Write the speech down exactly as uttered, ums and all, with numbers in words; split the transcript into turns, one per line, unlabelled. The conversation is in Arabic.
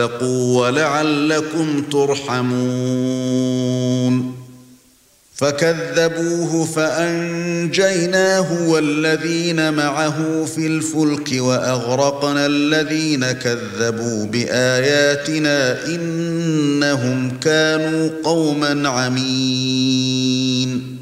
واتقوا ولعلكم ترحمون فكذبوه فأنجيناه والذين معه في الفلك وأغرقنا الذين كذبوا بآياتنا إنهم كانوا قوما عمين